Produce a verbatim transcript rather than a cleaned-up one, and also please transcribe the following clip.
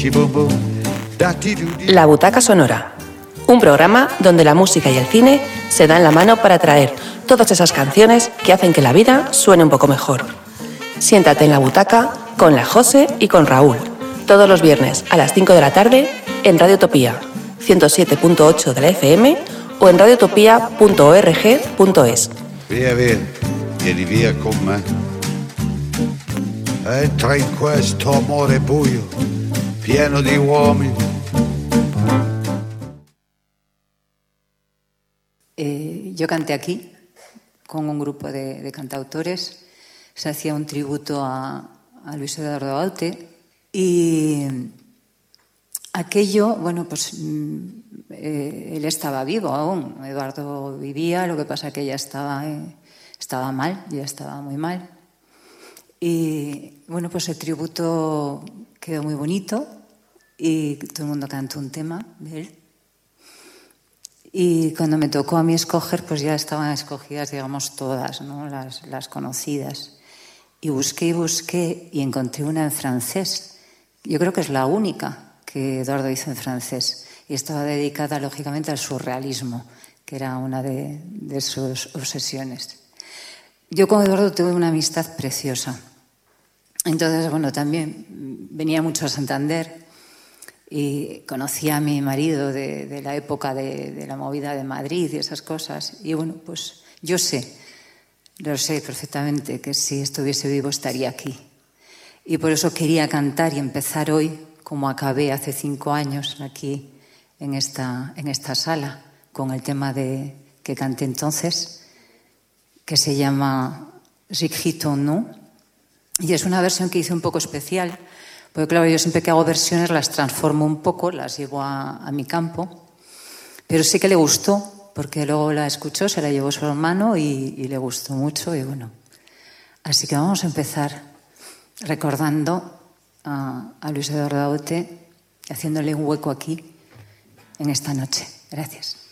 La Butaca Sonora, un programa donde la música y el cine se dan la mano para traer todas esas canciones que hacen que la vida suene un poco mejor. Siéntate en la butaca con la José y con Raúl, todos los viernes a las cinco de la tarde en Radio Utopía, ciento siete punto ocho de la F M o en radiotopia punto org punto es. Via, via, vieni via con me. Entra in questo amore buio, pieno di uomini. Eh, yo canté aquí con un grupo de, de cantautores. Se hacía un tributo a, a Luis Eduardo Aute y aquello, bueno, pues eh, él estaba vivo aún. Eduardo vivía, lo que pasa que ella estaba, eh, estaba mal, ya estaba muy mal. Y bueno, pues el tributo quedó muy bonito y todo el mundo cantó un tema de él. Y cuando me tocó a mí escoger, pues ya estaban escogidas, digamos, todas, ¿no? Las, las conocidas. Y busqué y busqué y encontré una en francés. Yo creo que es la única que Eduardo hizo en francés. Y estaba dedicada, lógicamente, al surrealismo, que era una de, de sus obsesiones. Yo con Eduardo tuve una amistad preciosa. Entonces, bueno, también venía mucho a Santander y conocía a mi marido de, de la época de, de la movida de Madrid y esas cosas. Y bueno, pues yo sé, lo sé perfectamente, que si estuviese vivo estaría aquí. Y por eso quería cantar y empezar hoy, como acabé hace cinco años aquí en esta, en esta sala, con el tema de, que canté entonces, que se llama J'écris ton nom. Y es una versión que hice un poco especial, porque claro, yo siempre que hago versiones las transformo un poco, las llevo a, a mi campo, pero sí que le gustó, porque luego la escuchó, se la llevó su hermano y, y le gustó mucho y bueno. Así que vamos a empezar recordando a, a Luis Eduardo Aute, haciéndole un hueco aquí en esta noche. Gracias.